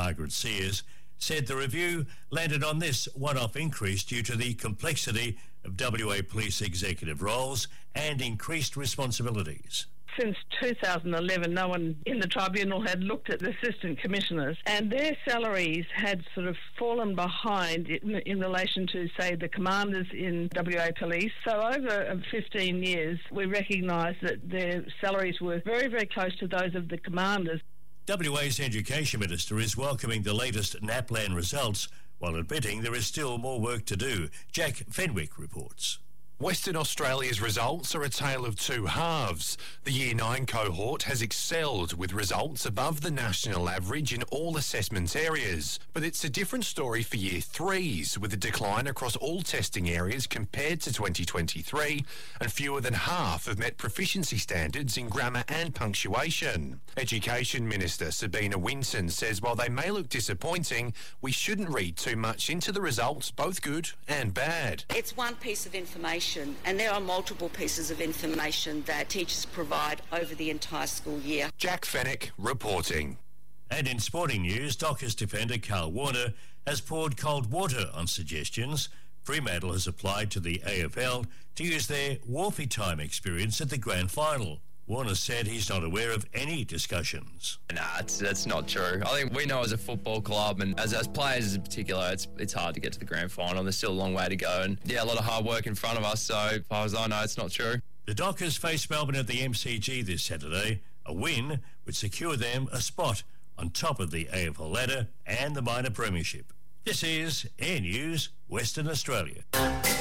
Margaret Sears, said the review landed on this one-off increase due to the complexity of WA Police executive roles and increased responsibilities. Since 2011, no one in the tribunal had looked at the assistant commissioners, and their salaries had sort of fallen behind in relation to, say, the commanders in WA Police. So over 15 years, we recognised that their salaries were very, very close to those of the commanders. WA's Education Minister is welcoming the latest NAPLAN results, while admitting there is still more work to do. Jack Fenwick reports. Western Australia's results are a tale of two halves. The Year 9 cohort has excelled with results above the national average in all assessment areas. But it's a different story for Year 3s, with a decline across all testing areas compared to 2023, and fewer than half have met proficiency standards in grammar and punctuation. Education Minister Sabina Winton says while they may look disappointing, we shouldn't read too much into the results, both good and bad. It's one piece of information, and there are multiple pieces of information that teachers provide over the entire school year. Jack Fenwick reporting. And in sporting news, Dockers defender Carl Warner has poured cold water on suggestions Fremantle has applied to the AFL to use their Wharfie time experience at the grand final. Warner said he's not aware of any discussions. Nah, that's not true. I think we know as a football club and as players in particular, it's hard to get to the grand final. There's still a long way to go, and a lot of hard work in front of us. So as far as I know, it's not true. The Dockers face Melbourne at the MCG this Saturday. A win would secure them a spot on top of the AFL ladder and the minor premiership. This is Air News, Western Australia.